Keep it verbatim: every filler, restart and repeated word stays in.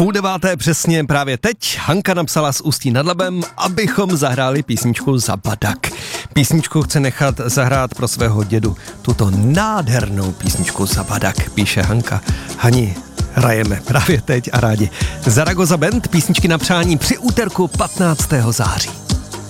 Půl deváté přesně právě teď Hanka napsala z Ústí nad Labem, abychom zahráli písničku Zabadak. Písničku chce nechat zahrát pro svého dědu. Tuto nádhernou písničku Zabadak, píše Hanka. Hani, hrajeme právě teď a rádi. Zaragoza Band, písničky na přání při úterku patnáctého září.